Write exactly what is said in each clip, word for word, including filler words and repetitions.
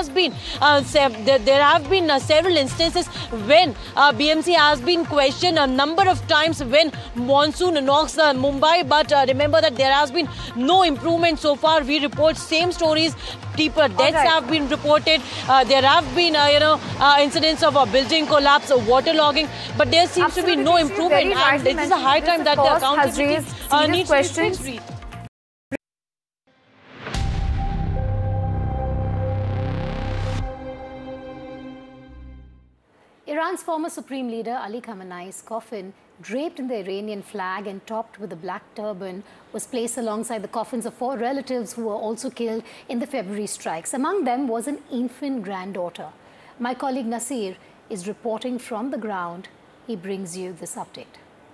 been uh, there, there have been uh, several instances when uh, B M C has been questioned a number of times when monsoon knocks uh, Mumbai. But uh, remember that there has been no improvement so far. We report same stories. People deaths right. have been reported. Uh, there have been, uh, you know, uh, incidents of a building collapse, uh, waterlogging, but there seems Absolutely. to be no improvement. And it is a high time that the accountability uh, needs questions. to be fixed. Iran's former supreme leader Ali Khamenei's coffin, draped in the Iranian flag and topped with a black turban, was placed alongside the coffins of four relatives who were also killed in the February strikes. Among them was an infant granddaughter. My colleague Nasir is reporting from the ground. He brings you this update.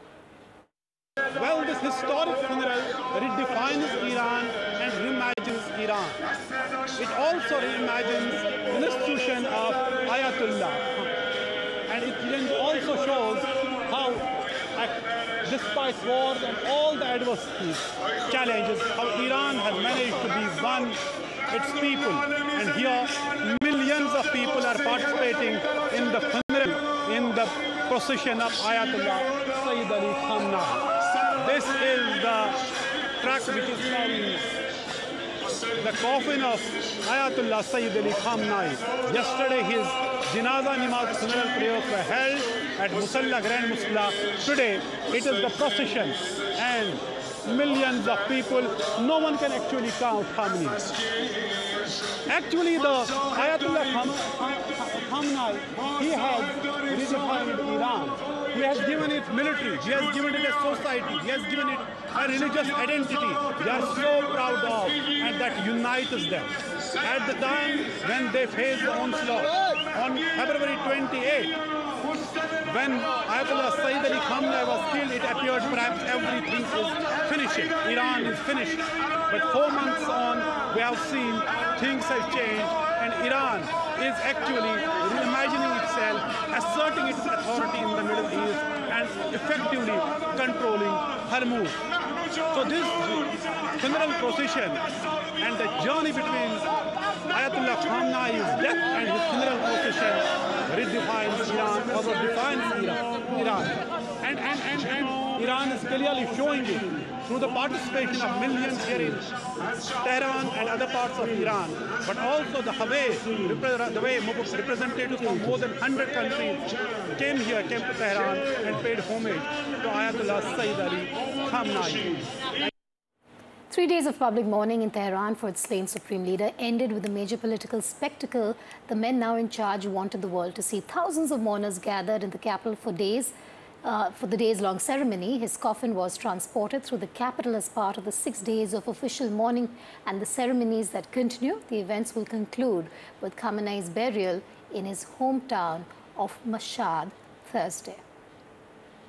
Well, this historic funeral redefines Iran and reimagines Iran. It also reimagines the institution of Ayatollah. And it also shows how, despite wars and all the adversities, challenges, how Iran has managed to be one, its people. And here, millions of people are participating in the funeral, in the procession of Ayatollah Sayyid Ali Khamenei. This is the track which is carrying the coffin of Ayatollah Sayyid Ali Khamenei. Yesterday, his Janaza Namaz funeral prayers were held at Musalla, Grand Musalla. Today, it is the procession and millions of people. No one can actually count how many. Actually, the Ayatollah Khamenei, he has redefined Iran. He has given it military, he has given it a society, he has given it a religious identity. They are so proud of, and that unites them. At the time when they faced the onslaught on February twenty-eighth, when Ayatollah Sayyid Ali Khamenei was killed, it appeared perhaps everything is finishing. Iran is finished. But four months on, we have seen things have changed, and Iran is actually reimagining itself, asserting its authority in the Middle East, and effectively controlling Hormuz. So this funeral procession and the journey between Ayatollah Khamenei's death and his funeral procession redefines Iran, or defines Iran. Iran. And, and, and, and Iran is clearly showing it through the participation of millions here in Tehran and other parts of Iran, but also the way, the way representatives from more than one hundred countries came here, came to Tehran and paid homage to Ayatollah Sayyid Ali Khamenei. Three days of public mourning in Tehran for its slain supreme leader ended with a major political spectacle. The men now in charge wanted the world to see thousands of mourners gathered in the capital for days. Uh, for the days-long ceremony. His coffin was transported through the capital as part of the six days of official mourning and the ceremonies that continue. The events will conclude with Khamenei's burial in his hometown of Mashhad Thursday.